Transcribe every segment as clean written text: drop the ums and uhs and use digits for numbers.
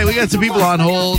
right, we got some people on hold.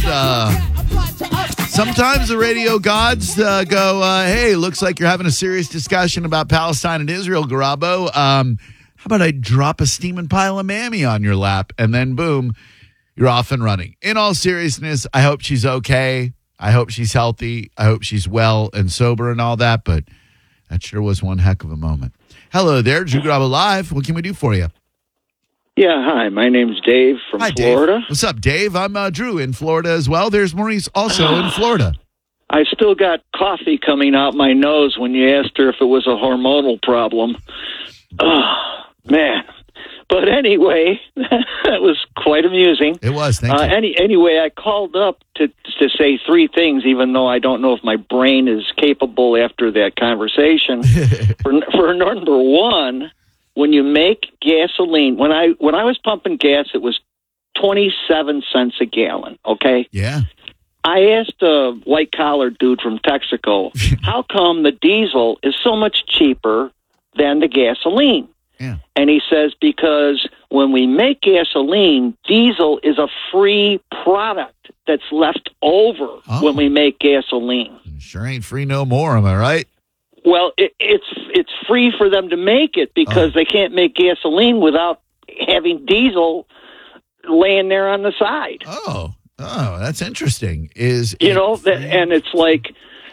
Sometimes the radio gods go, hey, looks like you're having a serious discussion about Palestine and Israel, Garabo. How about I drop a steaming pile of mammy on your lap, and then boom, you're off and running. In all seriousness, I hope she's okay. I hope she's healthy. I hope she's well and sober and all that, but that sure was one heck of a moment. Hello there, Drew Garabo Live. What can we do for you? Yeah, hi. My name's Dave from Florida. Dave. What's up, Dave? I'm Drew in Florida as well. There's Maurice also in Florida. I still got coffee coming out my nose when you asked her if it was a hormonal problem. Oh, man. But anyway, that was quite amusing. It was, thank you. Anyway, I called up to say three things, even though I don't know if my brain is capable after that conversation. For number one, when you make gasoline, when I was pumping gas, it was 27 cents a gallon, okay? Yeah. I asked a white-collar dude from Texaco, how come the diesel is so much cheaper than the gasoline? Yeah. And he says, because when we make gasoline, diesel is a free product that's left over when we make gasoline. Sure ain't free no more, am I right? Well, it's free for them to make it because they can't make gasoline without having diesel laying there on the side. Oh, that's interesting. And it's like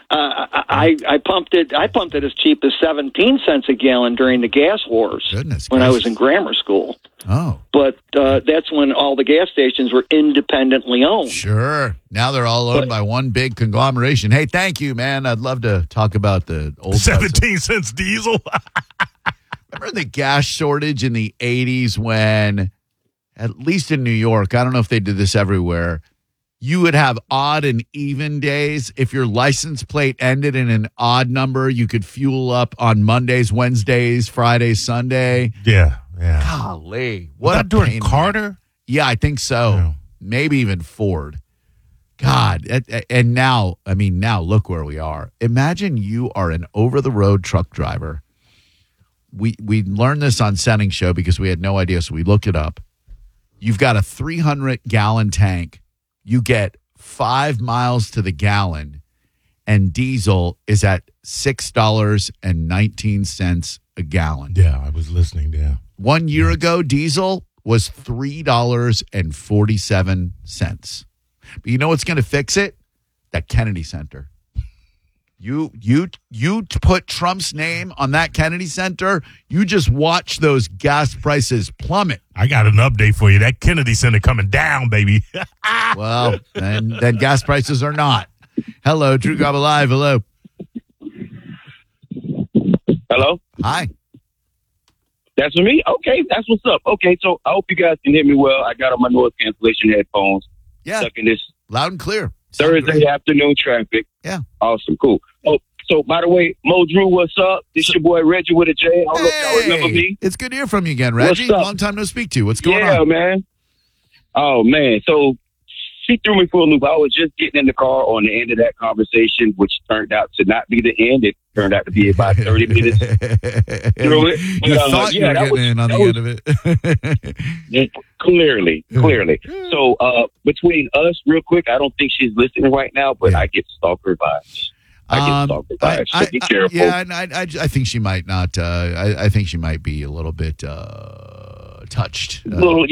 I pumped it as cheap as 17 cents a gallon during the gas wars. Goodness when gracious. I was in grammar school. Oh, but that's when all the gas stations were independently owned. Sure. Now they're all owned by one big conglomeration. Hey, thank you, man. I'd love to talk about the old 17 cents diesel. Remember the gas shortage in the 80s when, at least in New York, I don't know if they did this everywhere, you would have odd and even days. If your license plate ended in an odd number, you could fuel up on Mondays, Wednesdays, Fridays, Sunday. Yeah. Golly. What Was that during Carter? Yeah, I think so. Yeah. Maybe even Ford. God. And now look where we are. Imagine you are an over-the-road truck driver. We learned this on Setting Show because we had no idea, so we looked it up. You've got a 300-gallon tank. You get 5 miles to the gallon, and diesel is at $6.19 a gallon. Yeah, I was listening. Yeah. 1 year ago, diesel was $3.47. But you know what's going to fix it? That Kennedy Center. You put Trump's name on that Kennedy Center, you just watch those gas prices plummet. I got an update for you. That Kennedy Center coming down, baby. Well, then gas prices are not. Hello, Drew Garabo Live. Hello. Hello? Hi. That's for me? Okay, that's what's up. Okay, so I hope you guys can hear me well. I got on my noise cancellation headphones. Yeah. Stuck in this Loud and clear. Thursday afternoon traffic. Yeah. Awesome, cool. Oh, so by the way, Mo Drew, what's up? This your boy Reggie with a J. I don't know if y'all remember me. It's good to hear from you again, Reggie. What's up? Long time no speak to. What's going on? Yeah, man. Oh, man. So she threw me for a loop. I was just getting in the car on the end of that conversation, which turned out to not be the end. It turned out to be about 30 minutes through it. You thought you were getting in on the end of it. Clearly. So between us, real quick, I don't think she's listening right now, but I get stalker vibes. So be careful. Yeah, and I think she might not. I think she might be a little bit touched. Don't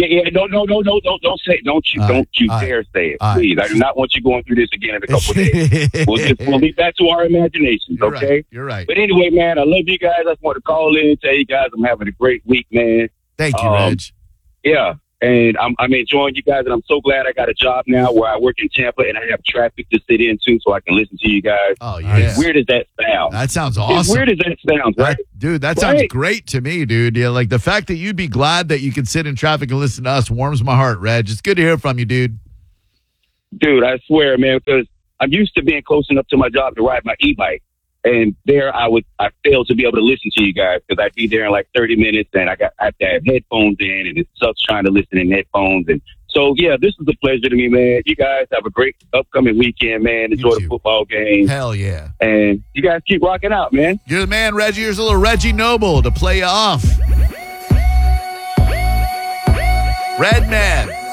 you dare say it, please. I do not want you going through this again in a couple of days. We'll be back to our imaginations, okay? You're right. But anyway, man, I love you guys. I just want to call in and tell you guys I'm having a great week, man. Thank you, Reg. Yeah. And I'm enjoying you guys, and I'm so glad I got a job now where I work in Tampa, and I have traffic to sit in, too, so I can listen to you guys. Oh, yeah. As weird as that sounds. That sounds awesome. As weird as that sounds, right? Dude, that sounds great to me, dude. Yeah, like the fact that you'd be glad that you can sit in traffic and listen to us warms my heart, Reg. It's good to hear from you, dude. Dude, I swear, man, because I'm used to being close enough to my job to ride my e-bike. And there I failed to be able to listen to you guys because I'd be there in like 30 minutes and I have to have headphones in and it sucks trying to listen in headphones. And so, yeah, this is a pleasure to me, man. You guys have a great upcoming weekend, man. Enjoy the football game. Hell yeah. And you guys keep rocking out, man. You're the man, Reggie. Here's a little Reggie Noble to play you off. Redman.